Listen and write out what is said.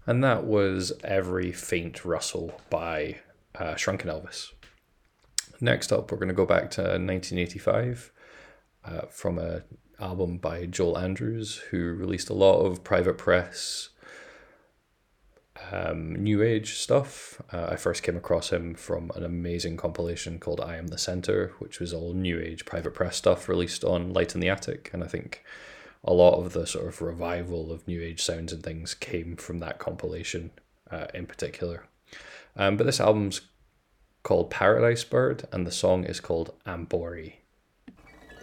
And that was Every Faint Rustle by Shrunken Elvis. Next up, we're going to go back to 1985 from a album by Joel Andrews, who released a lot of Private Press new age stuff. I first came across him from an amazing compilation called I Am the Center, which was all new age Private Press stuff released on Light in the Attic. And I think a lot of the sort of revival of new age sounds and things came from that compilation in particular. But this album's called Paradise Bird, and the song is called Ambori.